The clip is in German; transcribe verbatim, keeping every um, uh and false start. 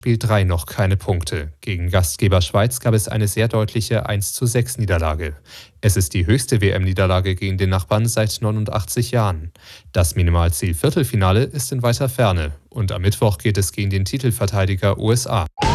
Spiel drei noch keine Punkte. Gegen Gastgeber Schweiz gab es eine sehr deutliche eins zu sechs Niederlage. Es ist die höchste W M-Niederlage gegen den Nachbarn seit neunundachtzig Jahren. Das Minimalziel Viertelfinale ist in weiter Ferne und am Mittwoch geht es gegen den Titelverteidiger U S A.